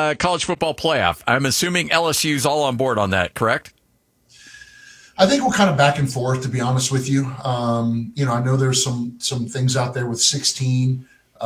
college football playoff. I'm assuming LSU's all on board on that, correct? I think we're kind of back and forth, to be honest with you. I know there's some things out there with 16.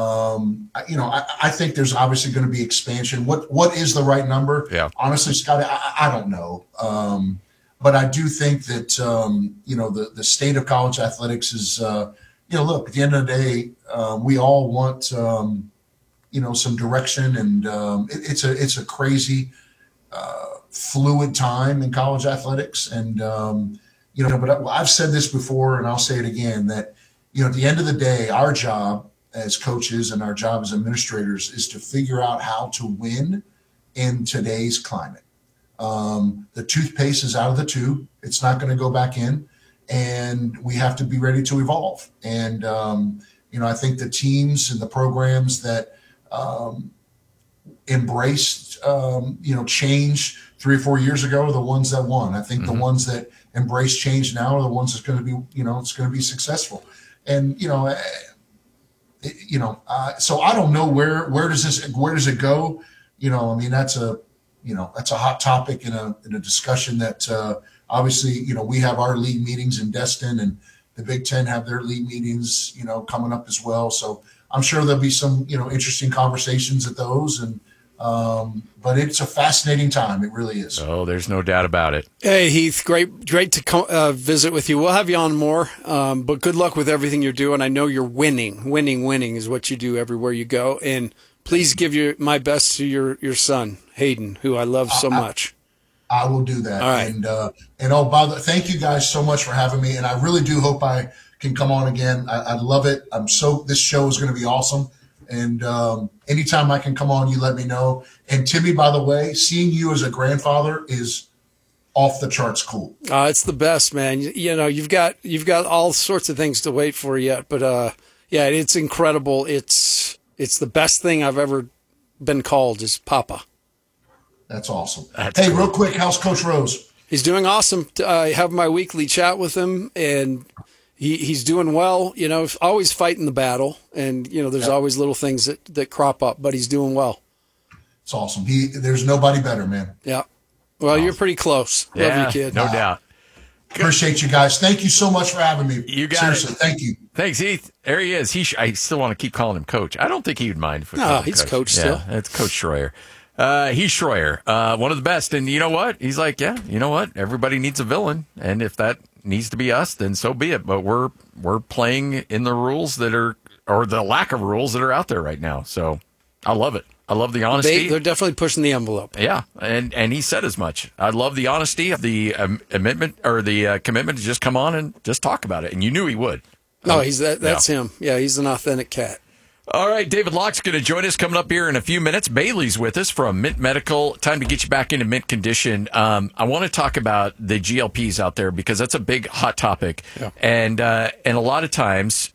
I think there's obviously going to be expansion. What is the right number? Yeah. Honestly, Scott, I don't know. But I do think that, the state of college athletics is, look, at the end of the day, we all want, some direction, and it's a crazy, fluid time in college athletics. And, but I've said this before and I'll say it again, that, at the end of the day, our job as coaches and our job as administrators is to figure out how to win in today's climate. The toothpaste is out of the tube. It's not going to go back in, and we have to be ready to evolve. And, I think the teams and the programs that embraced, change 3 or 4 years ago are the ones that won. I think the ones that embrace change now are the ones that's going to be, it's going to be successful. And, so I don't know where does it go? That's a hot topic in a discussion that obviously, we have our league meetings in Destin, and the Big Ten have their league meetings, coming up as well. So I'm sure there'll be some, interesting conversations at those. And, but it's a fascinating time. It really is. Oh, there's no doubt about it. Hey, Heath, great to visit with you. We'll have you on more, but good luck with everything you're doing. I know you're winning. Winning is what you do everywhere you go. And please give my best to your son, Hayden, who I love so much. I will do that. All right. And thank you guys so much for having me. And I really do hope I can come on again. I love it. This show is going to be awesome. And anytime I can come on, you let me know. And Timmy, by the way, seeing you as a grandfather is off the charts cool. It's the best, man. You've got all sorts of things to wait for yet, but it's incredible. It's the best thing I've ever been called is Papa. That's awesome. That's cool. Real quick, how's Coach Rose? He's doing awesome. I have my weekly chat with him, and he's doing well. Always fighting the battle, and there's always little things that crop up, but he's doing well. It's awesome. There's nobody better, man. Yeah. Well, awesome. You're pretty close. Yeah, love you, kid. No doubt. Appreciate you guys. Thank you so much for having me. You got Seriously, it. Thank you. Thanks, Heath. There he is. I still want to keep calling him Coach. I don't think he'd mind if we No, he's Coach still. Yeah, it's Coach Schroyer. He's Schroyer, one of the best. And you know what? He's like, yeah, you know what? Everybody needs a villain. And if that needs to be us, then so be it. But we're playing in the rules that are, or the lack of rules that are out there right now. So I love it. I love the honesty. They're definitely pushing the envelope. Yeah, and he said as much. I love the honesty of the commitment to just come on and just talk about it. And you knew he would. No, that's him. Yeah, he's an authentic cat. All right, David Locke's going to join us coming up here in a few minutes. Bailey's with us from Mint Medical. Time to get you back into mint condition. I want to talk about the GLPs out there because that's a big hot topic. Yeah. And a lot of times,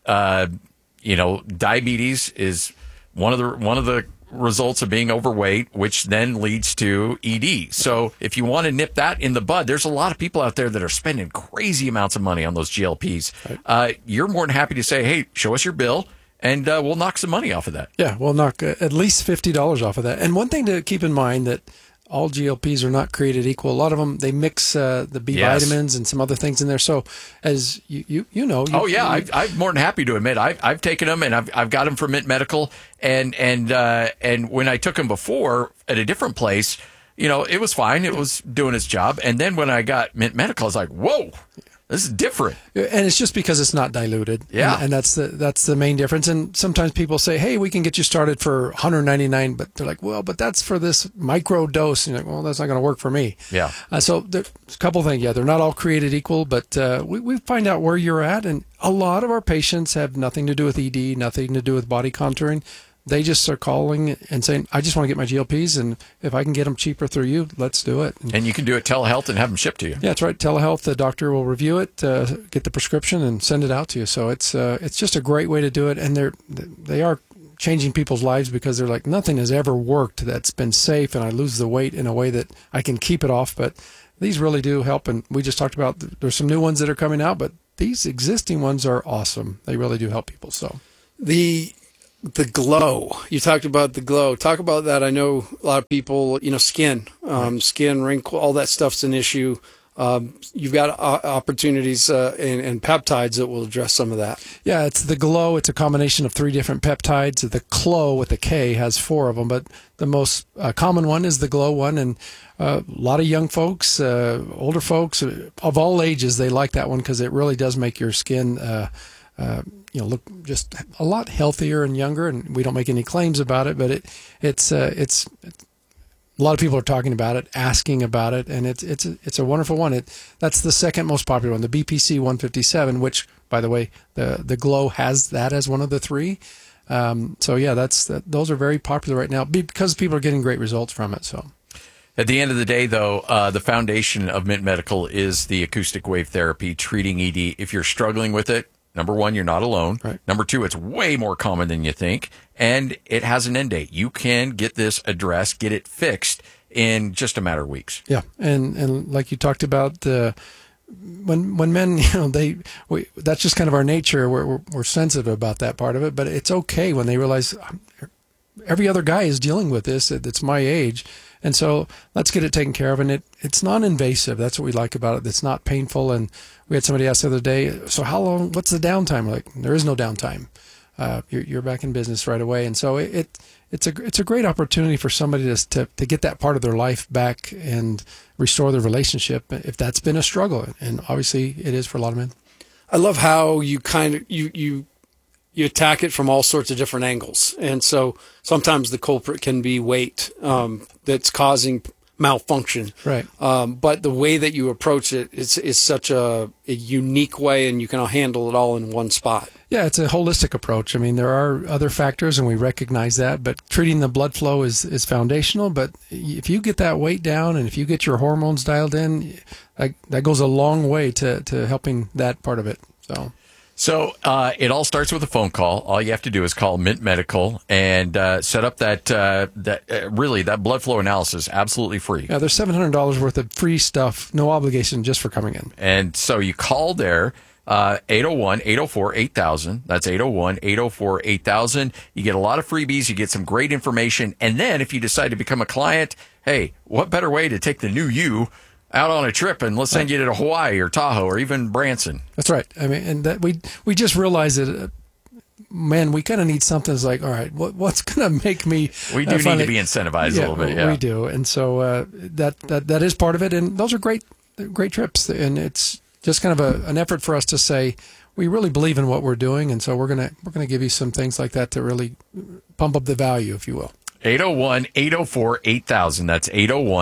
diabetes is one of the results of being overweight, which then leads to ED. So if you want to nip that in the bud, there's a lot of people out there that are spending crazy amounts of money on those GLPs. Right. You're more than happy to say, hey, show us your bill, and we'll knock some money off of that. Yeah, we'll knock at least $50 off of that. And one thing to keep in mind that all GLPs are not created equal. A lot of them, they mix the B vitamins and some other things in there. So as you know. I'm more than happy to admit I've taken them, and I've got them from Mint Medical. And when I took them before at a different place, it was fine. It was doing its job. And then when I got Mint Medical, I was like, whoa. This is different. And it's just because it's not diluted. Yeah. And that's the main difference. And sometimes people say, hey, we can get you started for $199, but they're like, well, but that's for this micro dose. And you're like, well, that's not going to work for me. Yeah. So there's a couple things. Yeah, they're not all created equal, but we find out where you're at. And a lot of our patients have nothing to do with ED, nothing to do with body contouring. They just are calling and saying, I just want to get my GLPs, and if I can get them cheaper through you, let's do it. And you can do it telehealth and have them shipped to you. Yeah, that's right. Telehealth, the doctor will review it, get the prescription, and send it out to you. So it's just a great way to do it, and they are changing people's lives because they're like, nothing has ever worked that's been safe, and I lose the weight in a way that I can keep it off. But these really do help, and we just talked about there's some new ones that are coming out, but these existing ones are awesome. They really do help people. So The glow. You talked about the glow. Talk about that. I know a lot of people, skin, skin wrinkle, all that stuff's an issue. You've got opportunities and peptides that will address some of that. Yeah, it's the glow. It's a combination of 3 different peptides. The Clo with a K has 4 of them, but the most common one is the glow one. And a lot of young folks, older folks of all ages, they like that one because it really does make your skin look just a lot healthier and younger. And we don't make any claims about it, but it's a lot of people are talking about it, asking about it, and it's a wonderful one. That's the second most popular one, the BPC 157, which, by the way, the Glow has that as one of the 3. So yeah, those are very popular right now because people are getting great results from it. So. At the end of the day, though, the foundation of Mint Medical is the acoustic wave therapy treating ED. If you're struggling with it, number 1, you're not alone. Right. Number 2, it's way more common than you think, and it has an end date. You can get this addressed, get it fixed in just a matter of weeks. Yeah, and like you talked about, when men, that's just kind of our nature. We're sensitive about that part of it, but it's okay when they realize every other guy is dealing with this that's my age. And so let's get it taken care of. And it's non-invasive. That's what we like about it. It's not painful. And we had somebody ask the other day, so how long, what's the downtime? We're like, there is no downtime. You're back in business right away. And so it's a great opportunity for somebody to get that part of their life back and restore their relationship if that's been a struggle. And obviously it is for a lot of men. I love how you you attack it from all sorts of different angles. And so sometimes the culprit can be weight that's causing malfunction. Right. But the way that you approach it is such a unique way, and you can handle it all in one spot. Yeah, it's a holistic approach. I mean, there are other factors, and we recognize that, but treating the blood flow is foundational. But if you get that weight down and if you get your hormones dialed in, that goes a long way to helping that part of it. So it all starts with a phone call. All you have to do is call Mint Medical and set up that blood flow analysis, absolutely free. Yeah, there's $700 worth of free stuff, no obligation, just for coming in. And so you call there, 801-804-8000. That's 801-804-8000. You get a lot of freebies. You get some great information. And then if you decide to become a client, hey, what better way to take the new you out on a trip, and let's send you to Hawaii or Tahoe or even Branson. That's right. I mean, and that we just realized that, man, we kind of need something that's like, all right, what's going to make me? We do need to be incentivized a little bit. Yeah, we do, and so that is part of it. And those are great trips, and it's just kind of an effort for us to say we really believe in what we're doing, and so we're gonna give you some things like that to really pump up the value, if you will. 801-804-8000. That's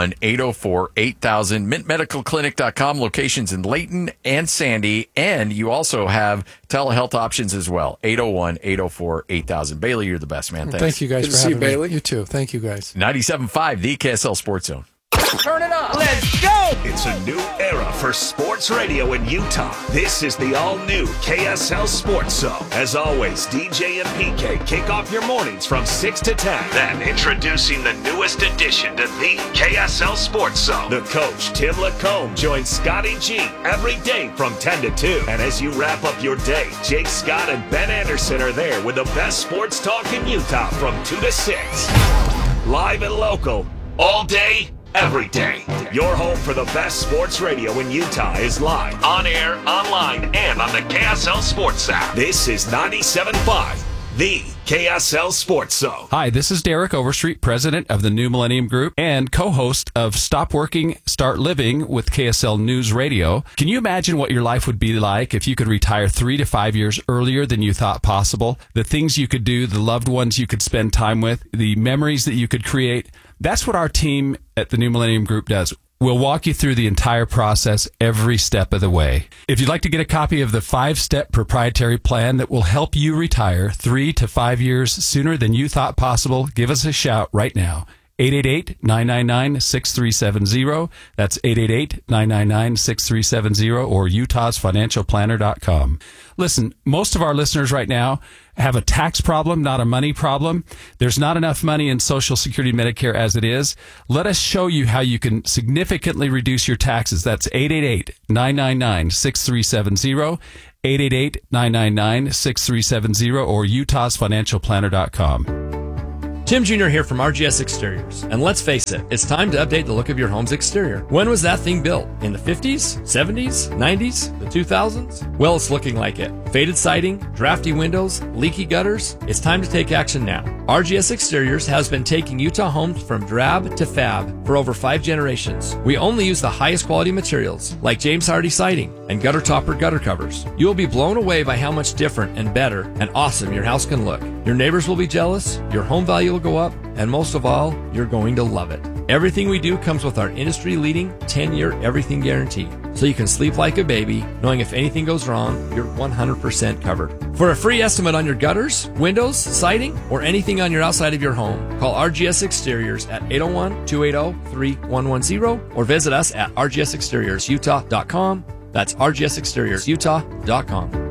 801-804-8000. MintMedicalClinic.com. Locations in Layton and Sandy. And you also have telehealth options as well. 801-804-8000. Bailey, you're the best, man. Thanks. Thank you guys Good for to see having you, Bailey. me. You too. Thank you guys. 97.5, the KSL Sports Zone. Turn it up. Let's go. It's a new era for sports radio in Utah. This is the all-new KSL Sports Zone. As always, DJ and PK kick off your mornings from 6 to 10. Then introducing the newest addition to the KSL Sports Zone. The coach, Tim Lacombe, joins Scotty G every day from 10 to 2. And as you wrap up your day, Jake Scott and Ben Anderson are there with the best sports talk in Utah from 2 to 6. Live and local, all day, every day. Your home for the best sports radio in Utah is live, on air, online, and on the KSL Sports app. This is 97.5, the KSL Sports Zone. Hi, this is Derek Overstreet, president of the New Millennium Group and co-host of Stop Working, Start Living with KSL News Radio. Can you imagine what your life would be like if you could retire 3 to 5 years earlier than you thought possible? The things you could do, the loved ones you could spend time with, the memories that you could create. That's what our team at the New Millennium Group does. We'll walk you through the entire process every step of the way. If you'd like to get a copy of the 5-step proprietary plan that will help you retire 3 to 5 years sooner than you thought possible, give us a shout right now. 888-999-6370. That's 888-999-6370 or utahsfinancialplanner.com. Listen, most of our listeners right now have a tax problem, not a money problem. There's not enough money in Social Security Medicare as it is. Let us show you how you can significantly reduce your taxes. That's 888-999-6370, 888-999-6370 or utahsfinancialplanner.com. Tim Jr. here from RGS Exteriors. And let's face it, it's time to update the look of your home's exterior. When was that thing built? In the 50s? 70s? 90s? The 2000s? Well, it's looking like it. Faded siding, drafty windows, leaky gutters. It's time to take action now. RGS Exteriors has been taking Utah homes from drab to fab for over 5 generations. We only use the highest quality materials, like James Hardy siding and gutter topper gutter covers. You will be blown away by how much different and better and awesome your house can look. Your neighbors will be jealous, your home value will go up, and most of all, you're going to love it. Everything we do comes with our industry-leading 10-year everything guarantee, so you can sleep like a baby, knowing if anything goes wrong, you're 100% covered. For a free estimate on your gutters, windows, siding, or anything on your outside of your home, call RGS Exteriors at 801-280-3110 or visit us at rgsexteriorsutah.com. That's rgsexteriorsutah.com.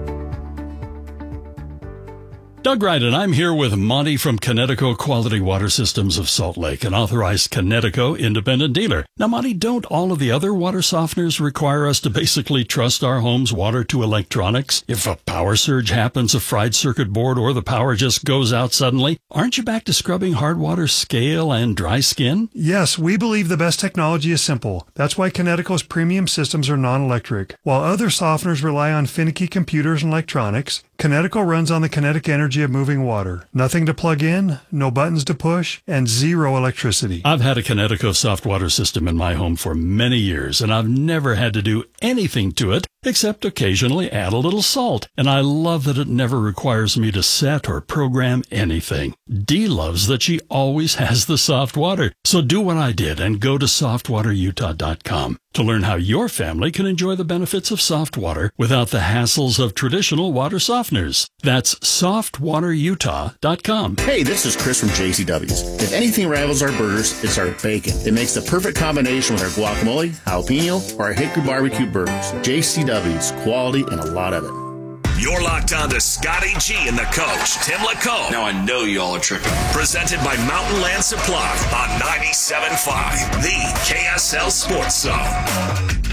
Doug Wright, and I'm here with Monty from Connecticut Quality Water Systems of Salt Lake, an authorized Connecticut independent dealer. Now, Monty, don't all of the other water softeners require us to basically trust our home's water to electronics? If a power surge happens, a fried circuit board, or the power just goes out suddenly, aren't you back to scrubbing hard water scale and dry skin? Yes, we believe the best technology is simple. That's why Connecticut's premium systems are non-electric. While other softeners rely on finicky computers and electronics, Connecticut runs on the kinetic energy of moving water. Nothing to plug in, no buttons to push, and zero electricity. I've had a Connecticut soft water system in my home for many years, and I've never had to do anything to it except occasionally add a little salt. And I love that it never requires me to set or program anything. Dee loves that she always has the soft water. So do what I did and go to softwaterutah.com to learn how your family can enjoy the benefits of soft water without the hassles of traditional water softeners. That's softwaterutah.com. Hey, this is Chris from JCW's. If anything rivals our burgers, it's our bacon. It makes the perfect combination with our guacamole, jalapeno, or our hickory barbecue burgers. JCW's, quality and a lot of it. You're locked on to Scotty G and the coach, Tim LaCombe. Now I know y'all are tripping. Presented by Mountain Land Supply on 97.5, the KSL Sports Zone.